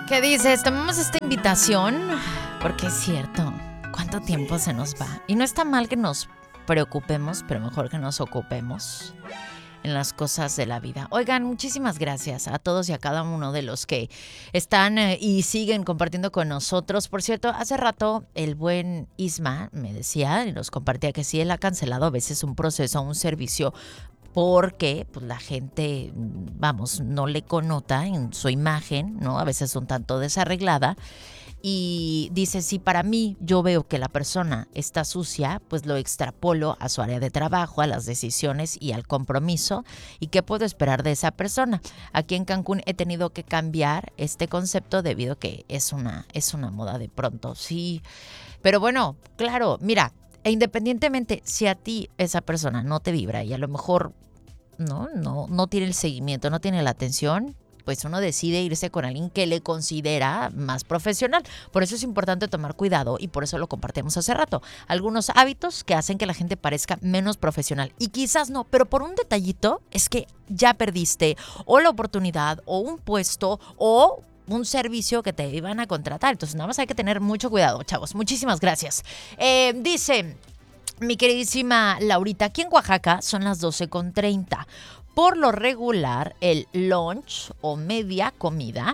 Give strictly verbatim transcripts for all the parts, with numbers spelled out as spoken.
¿Qué dices? Tomamos esta invitación porque es cierto, ¿cuánto tiempo se nos va? Y no está mal que nos preocupemos, pero mejor que nos ocupemos en las cosas de la vida. Oigan, muchísimas gracias a todos y a cada uno de los que están eh, y siguen compartiendo con nosotros. Por cierto, hace rato el buen Isma me decía y nos compartía que sí, él ha cancelado a veces un proceso, un servicio, porque pues, la gente, vamos, no le connota en su imagen, ¿no? A veces un tanto desarreglada. Y dice, si para mí yo veo que la persona está sucia, pues lo extrapolo a su área de trabajo, a las decisiones y al compromiso. ¿Y qué puedo esperar de esa persona? Aquí en Cancún he tenido que cambiar este concepto debido a que es una, es una moda de pronto, sí. Pero bueno, claro, mira, e independientemente si a ti esa persona no te vibra y a lo mejor no, no, no tiene el seguimiento, no tiene la atención, pues uno decide irse con alguien que le considera más profesional. Por eso es importante tomar cuidado y por eso lo compartimos hace rato. Algunos hábitos que hacen que la gente parezca menos profesional. Y quizás no, pero por un detallito es que ya perdiste o la oportunidad o un puesto o un servicio que te iban a contratar. Entonces nada más hay que tener mucho cuidado, chavos. Muchísimas gracias. Eh, dice mi queridísima Laurita, aquí en Oaxaca son las doce con treinta. Por lo regular, el lunch o media comida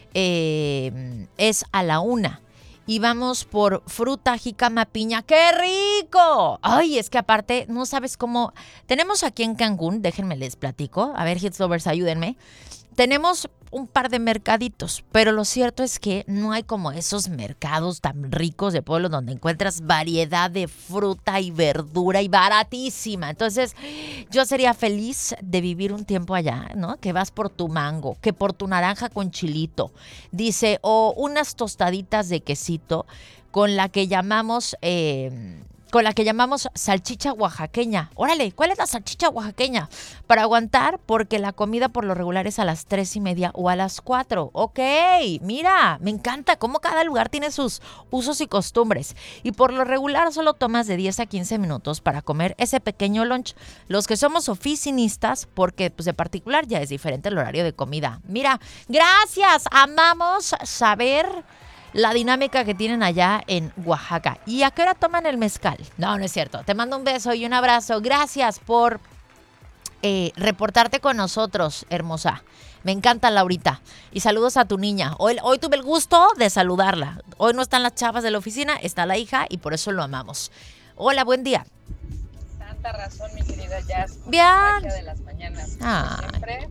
eh, es a la una. Y vamos por fruta, jícama, piña. ¡Qué rico! Ay, es que aparte, no sabes cómo. Tenemos aquí en Cancún, déjenme les platico. A ver, Hits Lovers, ayúdenme. Tenemos un par de mercaditos, pero lo cierto es que no hay como esos mercados tan ricos de pueblo donde encuentras variedad de fruta y verdura y baratísima. Entonces, yo sería feliz de vivir un tiempo allá, ¿no? Que vas por tu mango, que por tu naranja con chilito. Dice, o unas tostaditas de quesito con la que llamamos... Eh, con la que llamamos salchicha oaxaqueña. Órale, ¿cuál es la salchicha oaxaqueña? Para aguantar, porque la comida por lo regular es a las tres y media o a las cuatro. Ok, mira, me encanta cómo cada lugar tiene sus usos y costumbres. Y por lo regular solo tomas de diez a quince minutos para comer ese pequeño lunch. Los que somos oficinistas, porque pues de particular ya es diferente el horario de comida. Mira, gracias, amamos saber la dinámica que tienen allá en Oaxaca. ¿Y a qué hora toman el mezcal? No, no es cierto. Te mando un beso y un abrazo. Gracias por eh, reportarte con nosotros, hermosa. Me encanta, Laurita. Y saludos a tu niña. Hoy, hoy tuve el gusto de saludarla. Hoy no están las chavas de la oficina, está la hija y por eso lo amamos. Hola, buen día. Tanta razón, mi querida Jazz. Bien. Magia de las mañanas. Ah. Siempre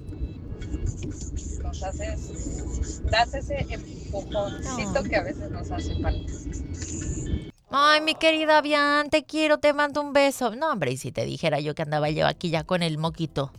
nos haces, das ese empujoncito que a veces nos hace falta. Ay, mi querida Bian, te quiero, te mando un beso. No, hombre, y si te dijera yo que andaba yo aquí ya con el moquito.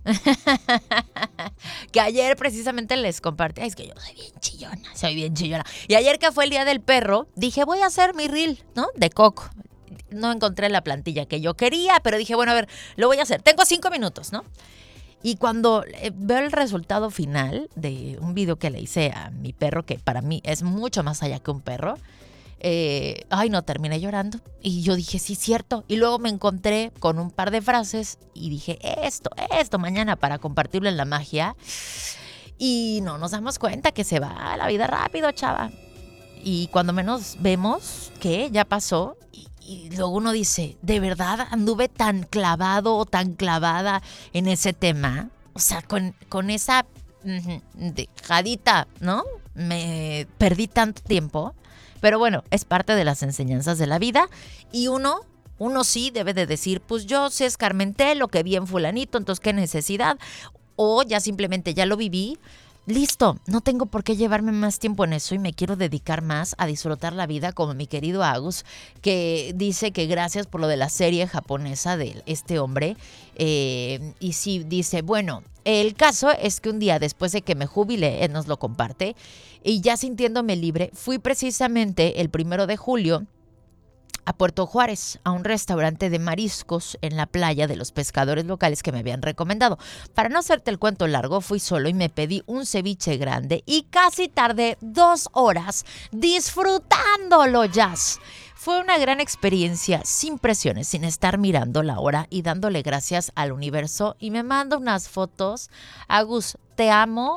Que ayer precisamente les compartí. Ay, es que yo soy bien chillona, soy bien chillona. Y ayer que fue el Día del Perro, dije, voy a hacer mi reel, ¿no? De coco. No encontré la plantilla que yo quería, pero dije, bueno, a ver, lo voy a hacer. Tengo cinco minutos, ¿no? Y cuando eh, veo el resultado final de un video que le hice a mi perro, que para mí es mucho más allá que un perro, eh, ay, no, terminé llorando. Y yo dije, sí, cierto. Y luego me encontré con un par de frases y dije, esto, esto, mañana para compartirlo en la magia. Y no nos damos cuenta que se va la vida rápido, chava. Y cuando menos vemos que ya pasó. Y, y luego uno dice, ¿de verdad anduve tan clavado o tan clavada en ese tema? O sea, con, con esa uh, dejadita, ¿no? Me perdí tanto tiempo. Pero bueno, es parte de las enseñanzas de la vida. Y uno, uno sí debe de decir, pues yo sí escarmenté lo que vi en fulanito, entonces qué necesidad. O ya simplemente ya lo viví. Listo, no tengo por qué llevarme más tiempo en eso y me quiero dedicar más a disfrutar la vida como mi querido Agus, que dice que gracias por lo de la serie japonesa de este hombre. Eh, y sí, dice, bueno, el caso es que un día después de que me jubilé, él nos lo comparte, y ya sintiéndome libre, fui precisamente el primero de julio a Puerto Juárez, a un restaurante de mariscos en la playa de los pescadores locales que me habían recomendado. Para no hacerte el cuento largo, fui solo y me pedí un ceviche grande y casi tardé dos horas disfrutándolo, Jazz. Fue una gran experiencia, sin presiones, sin estar mirando la hora y dándole gracias al universo. Y me manda unas fotos. Agus, te amo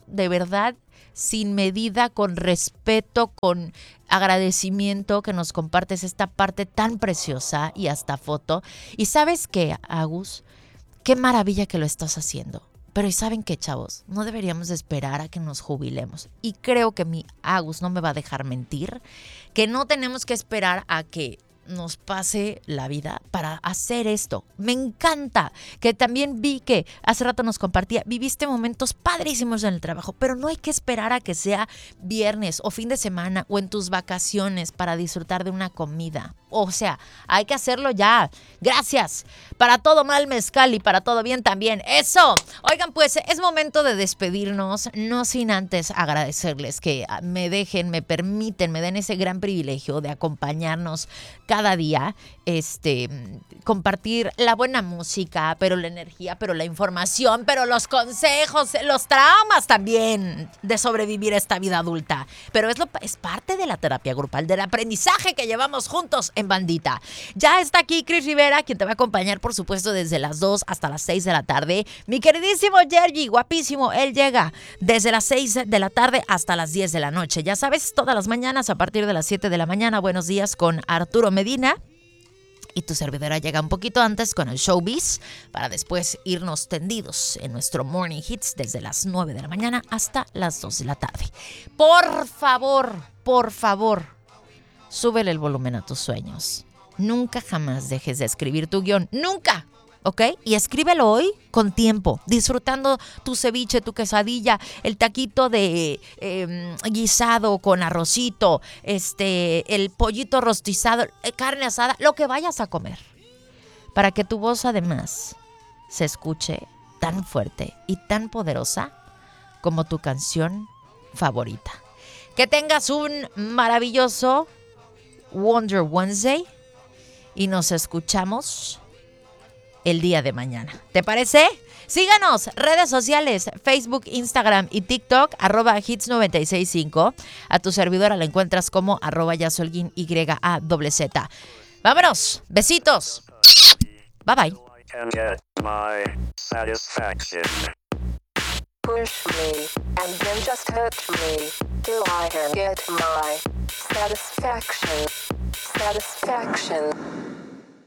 de verdad sin medida, con respeto, con agradecimiento que nos compartes esta parte tan preciosa y hasta foto. Y ¿sabes qué, Agus? Qué maravilla que lo estás haciendo. Pero ¿y saben qué, chavos? No deberíamos esperar a que nos jubilemos. Y creo que mi Agus no me va a dejar mentir, que no tenemos que esperar a que nos pase la vida para hacer esto. Me encanta que también vi que hace rato nos compartía, viviste momentos padrísimos en el trabajo, pero no hay que esperar a que sea viernes o fin de semana o en tus vacaciones para disfrutar de una comida. O sea, hay que hacerlo ya. Gracias. Para todo mal mezcal y para todo bien también. ¡Eso! Oigan, pues es momento de despedirnos, no sin antes agradecerles que me dejen, me permiten, me den ese gran privilegio de acompañarnos cada día, este, compartir la buena música, pero la energía, pero la información, pero los consejos, los traumas también de sobrevivir esta vida adulta. Pero es, lo, es parte de la terapia grupal, del aprendizaje que llevamos juntos en bandita. Ya está aquí Chris Rivera, quien te va a acompañar, por supuesto, desde las dos hasta las seis de la tarde. Mi queridísimo Jergy, guapísimo, él llega desde las seis de la tarde hasta las diez de la noche. Ya sabes, todas las mañanas a partir de las siete de la mañana, Buenos Días con Arturo Medina. Y tu servidora llega un poquito antes con el Showbiz para después irnos tendidos en nuestro Morning Hits desde las nueve de la mañana hasta las dos de la tarde. Por favor, por favor, súbele el volumen a tus sueños. Nunca jamás dejes de escribir tu guión. ¡Nunca! ¿Ok? Y escríbelo hoy con tiempo, disfrutando tu ceviche, tu quesadilla, el taquito de eh, guisado con arrocito, este, el pollito rostizado, carne asada, lo que vayas a comer. Para que tu voz además se escuche tan fuerte y tan poderosa como tu canción favorita. Que tengas un maravilloso Wonder Wednesday y nos escuchamos el día de mañana. ¿Te parece? Síganos, redes sociales, Facebook, Instagram y TikTok, arroba hits noventa y seis punto cinco. A tu servidora la encuentras como arroba yasolguin Y A Z Z. Vámonos, besitos. Bye bye. Push me, and then just hurt me, till I can get my satisfaction, satisfaction.